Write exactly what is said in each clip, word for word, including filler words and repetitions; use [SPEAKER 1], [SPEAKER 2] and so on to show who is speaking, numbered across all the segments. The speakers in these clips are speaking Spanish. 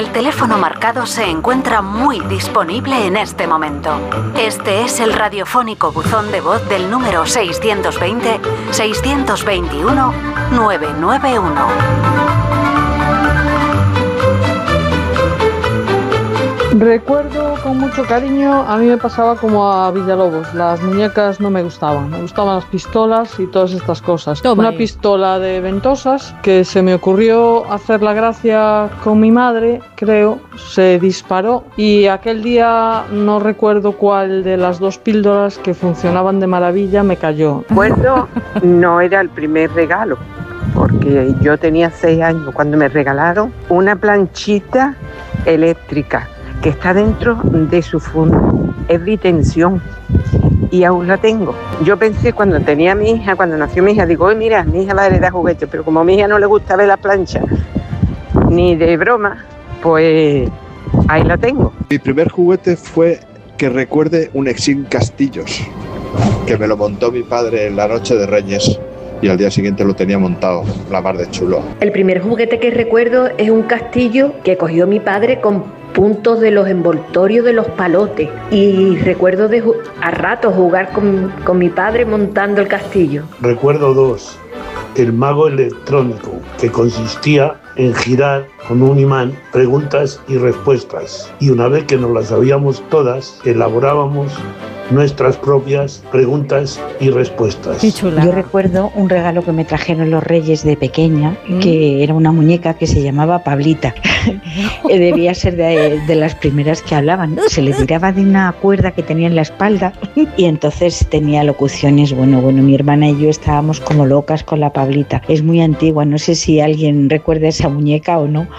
[SPEAKER 1] El teléfono marcado se encuentra muy disponible en este momento. Este es el radiofónico buzón de voz del número seiscientos veinte, seiscientos veintiuno, novecientos noventa y uno.
[SPEAKER 2] Recuerdo con mucho cariño, a mí me pasaba como a Villalobos, las muñecas no me gustaban, me gustaban las pistolas y todas estas cosas. Toma Una ahí. pistola de ventosas que se me ocurrió hacer la gracia con mi madre, creo, se disparó y aquel día no recuerdo cuál de las dos píldoras que funcionaban de maravilla me cayó.
[SPEAKER 3] Recuerdo, no era el primer regalo, porque yo tenía seis años cuando me regalaron una planchita eléctrica que está dentro de su funda, es bitensión y aún la tengo. Yo pensé cuando tenía a mi hija, cuando nació mi hija, digo, oye mira, mi hija va a heredar juguetes, pero como a mi hija no le gusta ver la plancha, ni de broma, pues ahí la tengo.
[SPEAKER 4] Mi primer juguete fue que recuerde un Exim Castillos, que me lo montó mi padre en la noche de Reyes. Y al día siguiente lo tenía montado, la mar de chulo.
[SPEAKER 5] El primer juguete que recuerdo es un castillo que cogió mi padre con puntos de los envoltorios de los palotes. Y recuerdo de ju- a ratos jugar con, con mi padre montando el castillo.
[SPEAKER 6] Recuerdo dos. El mago electrónico, que consistía en girar con un imán preguntas y respuestas. Y una vez que nos las sabíamos todas, elaborábamos nuestras propias preguntas y respuestas.
[SPEAKER 7] Qué chula. Yo recuerdo un regalo que me trajeron los Reyes de pequeña, ¿Mm? que era una muñeca que se llamaba Pablita. Debía ser de, de las primeras que hablaban. Se le tiraba de una cuerda que tenía en la espalda y entonces tenía locuciones. Bueno, bueno, mi hermana y yo estábamos como locas con la Pablita. Es muy antigua, no sé si alguien recuerda esa muñeca o no,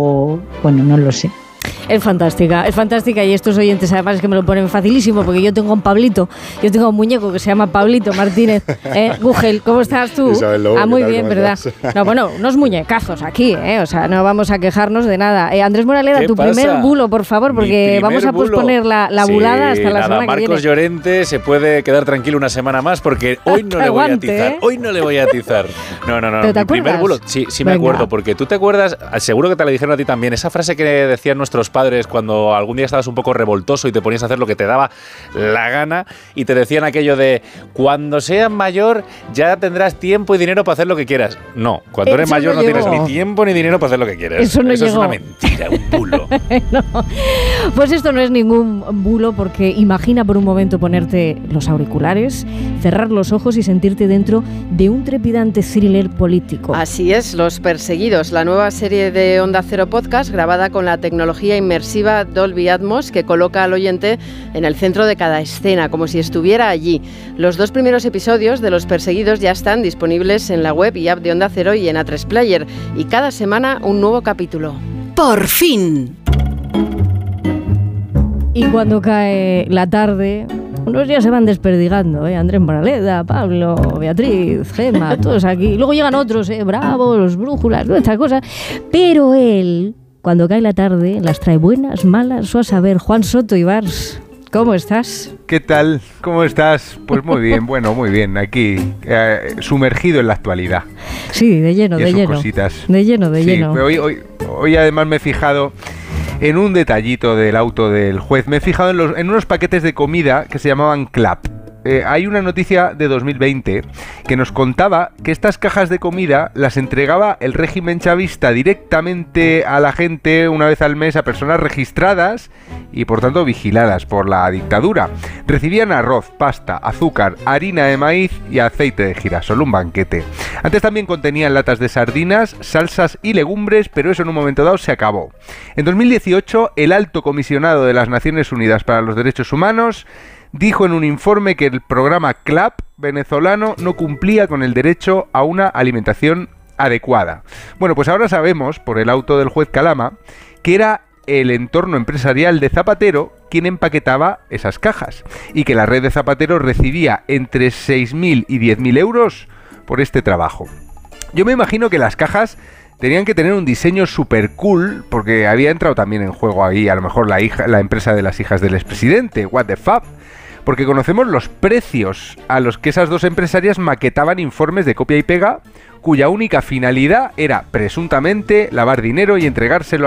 [SPEAKER 7] o bueno, no lo sé.
[SPEAKER 8] Es fantástica, es fantástica y estos oyentes además es que me lo ponen facilísimo porque yo tengo un Pablito, yo tengo un muñeco que se llama Pablito Martínez. ¿Eh? Gugel, ¿cómo estás tú?
[SPEAKER 9] Isabel Lobo,
[SPEAKER 8] ah, muy
[SPEAKER 9] tal,
[SPEAKER 8] bien, ¿verdad?
[SPEAKER 9] Estás?
[SPEAKER 8] No, bueno, unos muñecazos aquí, ¿eh? O sea, no vamos a quejarnos de nada. Eh, Andrés Moraleda, tu
[SPEAKER 9] pasa?
[SPEAKER 8] primer bulo, por favor, porque vamos a
[SPEAKER 9] bulo.
[SPEAKER 8] posponer la, la bulada
[SPEAKER 9] sí,
[SPEAKER 8] hasta la
[SPEAKER 9] nada,
[SPEAKER 8] semana
[SPEAKER 9] Marcos
[SPEAKER 8] que viene.
[SPEAKER 9] Llorente se puede quedar tranquilo una semana más porque hoy no le voy
[SPEAKER 8] Aguante,
[SPEAKER 9] a atizar.
[SPEAKER 8] ¿eh?
[SPEAKER 9] Hoy no le voy a atizar. No, no, no.
[SPEAKER 8] ¿Pero te
[SPEAKER 9] Mi primer
[SPEAKER 8] acuerdas?
[SPEAKER 9] bulo, sí, sí me
[SPEAKER 8] Venga.
[SPEAKER 9] acuerdo, porque tú te acuerdas, seguro que te la dijeron a ti también, esa frase que decían nuestros padres cuando algún día estabas un poco revoltoso y te ponías a hacer lo que te daba la gana y te decían aquello de cuando seas mayor ya tendrás tiempo y dinero para hacer lo que quieras. No, cuando
[SPEAKER 8] Eso
[SPEAKER 9] eres mayor
[SPEAKER 8] no
[SPEAKER 9] no, tienes
[SPEAKER 8] llegó.
[SPEAKER 9] ni tiempo ni dinero para hacer lo que quieras.
[SPEAKER 8] Eso no
[SPEAKER 9] Eso
[SPEAKER 8] llegó.
[SPEAKER 9] es una mentira, un bulo.
[SPEAKER 8] No. Pues esto no es ningún bulo porque imagina por un momento ponerte los auriculares, cerrar los ojos y sentirte dentro de un trepidante thriller político.
[SPEAKER 10] Así es, Los Perseguidos, la nueva serie de Onda Cero Podcast grabada con la tecnología inmersiva Dolby Atmos que coloca al oyente en el centro de cada escena, como si estuviera allí. Los dos primeros episodios de Los Perseguidos ya están disponibles en la web y app de Onda Cero y en A tres Player, y cada semana un nuevo capítulo.
[SPEAKER 1] Por fin.
[SPEAKER 8] Y cuando cae la tarde, unos ya se van desperdigando, ¿eh? Andrés Moraleda, Pablo, Beatriz, Gemma, todos aquí. Luego llegan otros, ¿eh? Bravos, los brújulas, todas estas cosas. Pero él, cuando cae la tarde, las trae buenas, malas o a saber. Juan Soto Ibars, ¿cómo estás?
[SPEAKER 11] ¿Qué tal? ¿Cómo estás? Pues muy bien, bueno, muy bien. Aquí, eh, sumergido en la actualidad.
[SPEAKER 8] Sí, de lleno,
[SPEAKER 11] y
[SPEAKER 8] de
[SPEAKER 11] sus
[SPEAKER 8] lleno.
[SPEAKER 11] Cositas.
[SPEAKER 8] De lleno, de
[SPEAKER 11] sí,
[SPEAKER 8] lleno.
[SPEAKER 11] Hoy, hoy, hoy además me he fijado en un detallito del auto del juez. Me he fijado en, los, en unos paquetes de comida que se llamaban Clap. Eh, hay una noticia de dos mil veinte que nos contaba que estas cajas de comida las entregaba el régimen chavista directamente a la gente una vez al mes, a personas registradas y por tanto vigiladas por la dictadura. Recibían arroz, pasta, azúcar, harina de maíz y aceite de girasol, un banquete. Antes también contenían latas de sardinas, salsas y legumbres, pero eso en un momento dado se acabó. En dos mil dieciocho, el alto comisionado de las Naciones Unidas para los Derechos Humanos dijo en un informe que el programa Clap venezolano no cumplía con el derecho a una alimentación adecuada. Bueno, pues ahora sabemos, por el auto del juez Calama, que era el entorno empresarial de Zapatero quien empaquetaba esas cajas y que la red de Zapatero recibía entre seis mil y diez mil euros por este trabajo. Yo me imagino que las cajas tenían que tener un diseño super cool, porque había entrado también en juego ahí a lo mejor la hija, la empresa de las hijas del expresidente, what the fuck, porque conocemos los precios a los que esas dos empresarias maquetaban informes de copia y pega, cuya única finalidad era presuntamente lavar dinero y entregárselo